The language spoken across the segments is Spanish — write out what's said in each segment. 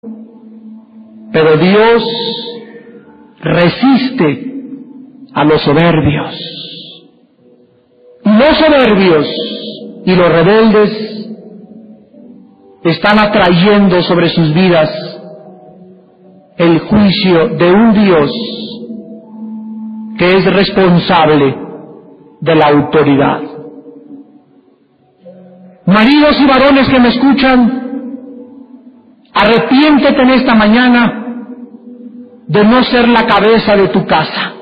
pero Dios resiste a los soberbios. Y los soberbios y los rebeldes están atrayendo sobre sus vidas el juicio de un Dios que es responsable de la autoridad. Maridos y varones que me escuchan, arrepiéntete en esta mañana de no ser la cabeza de tu casa,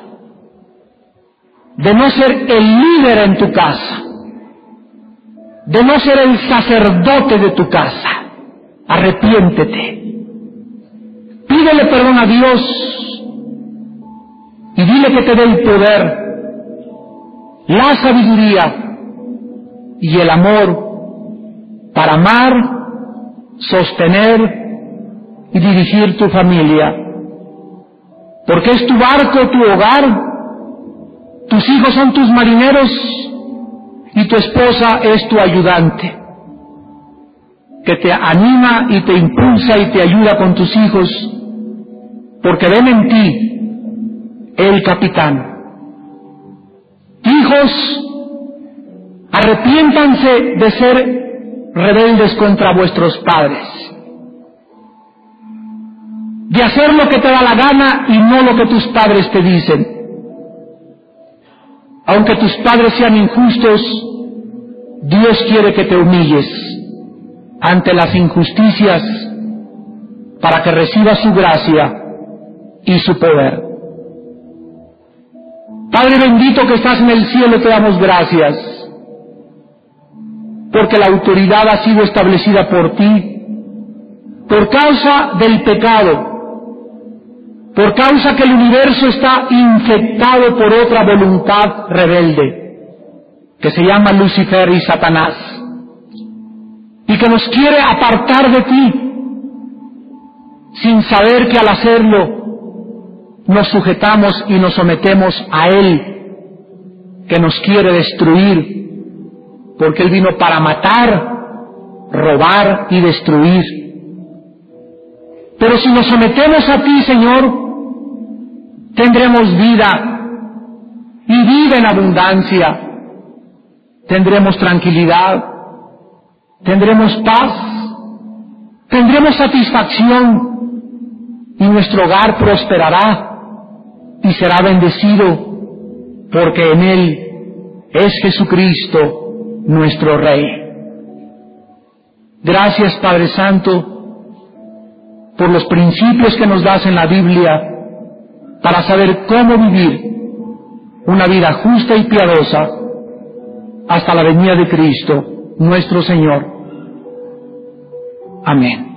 de no ser el líder en tu casa, de no ser el sacerdote de tu casa. Arrepiéntete. Pídele perdón a Dios y dile que te dé el poder, la sabiduría y el amor para amar, sostener y dirigir tu familia. Porque es tu barco, tu hogar, tus hijos son tus marineros y tu esposa es tu ayudante, que te anima y te impulsa y te ayuda con tus hijos, porque ven en ti el capitán. Hijos, arrepiéntanse de ser rebeldes contra vuestros padres, de hacer lo que te da la gana y no lo que tus padres te dicen. Aunque tus padres sean injustos, Dios quiere que te humilles ante las injusticias para que recibas su gracia y su poder. Padre bendito que estás en el cielo, te damos gracias, porque la autoridad ha sido establecida por ti, por causa del pecado, por causa que el universo está infectado por otra voluntad rebelde, que se llama Lucifer y Satanás, y que nos quiere apartar de ti, sin saber que al hacerlo nos sujetamos y nos sometemos a Él, que nos quiere destruir, porque Él vino para matar, robar y destruir. Pero si nos sometemos a ti, Señor, tendremos vida, y vida en abundancia. Tendremos tranquilidad, tendremos paz, tendremos satisfacción, y nuestro hogar prosperará y será bendecido, porque en Él es Jesucristo, nuestro Rey. Gracias, Padre Santo, por los principios que nos das en la Biblia para saber cómo vivir una vida justa y piadosa hasta la venida de Cristo, nuestro Señor. Amén.